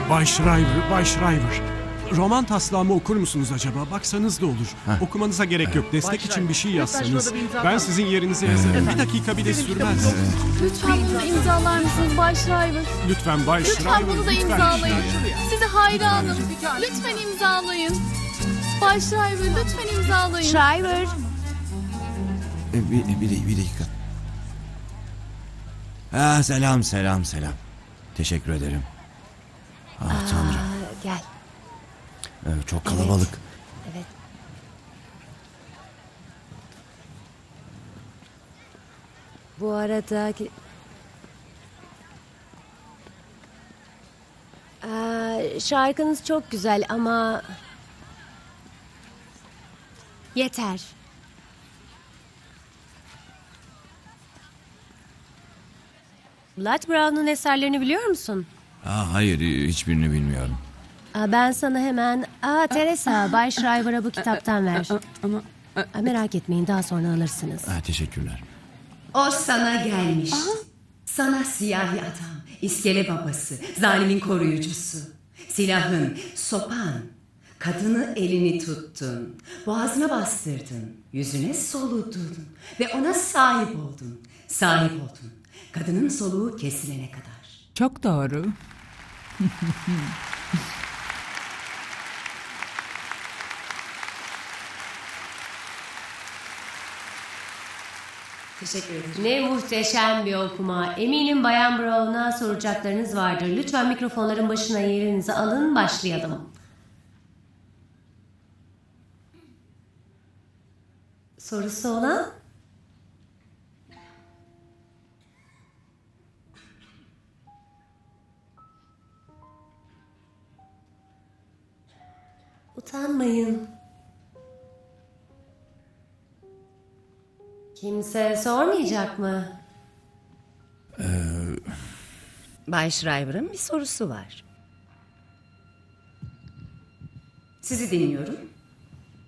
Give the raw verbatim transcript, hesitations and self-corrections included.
Bay Shriver, Bay Shriver. Roman taslağımı okur musunuz acaba? Baksanız da olur. Heh. Okumanıza gerek yok. Destek için bir şey yazsanız. şurada bir imza Ben var. sizin yerinize yazarım. Bir dakika bile sürmez. Lütfen bunu da imzalar mısınız Bay Shriver? Lütfen Bay Lütfen Shriver. bunu da lütfen. imzalayın. Size hayranım. Lütfen imzalayın. Bay Shriver lütfen imzalayın. Shriver. E, bir, bir, bir dakika. Ha, selam selam selam. Teşekkür ederim. Ah Tanrım. Aa, gel. Evet, çok kalabalık. Evet. Bu arada... Aa, şarkınız çok güzel ama... Yeter. Blood Brown'un eserlerini biliyor musun? Aa, hayır, hiçbirini bilmiyorum. Aa, ben sana hemen... Aa, Teresa, Bay Shriver'a bu kitaptan ver. Ama Aa, merak etmeyin, daha sonra alırsınız. Ha, teşekkürler. O sana gelmiş. Sana siyahi adam, iskele babası, zalimin koruyucusu. Silahın, sopan. Kadını elini tuttun. Boğazına bastırdın. Yüzüne soludun. Ve ona sahip oldun. Sahip oldun. Kadının soluğu kesilene kadar. çok doğru. Teşekkür ederim. Ne muhteşem bir okuma. Eminim Bayan Brown'a soracaklarınız vardır. Lütfen mikrofonların başına yerinizi alın, başlayalım. Sorusu olan? Utanmayın. Kimse sormayacak mı? Bay Shriver'ın bir sorusu var. Sizi dinliyorum.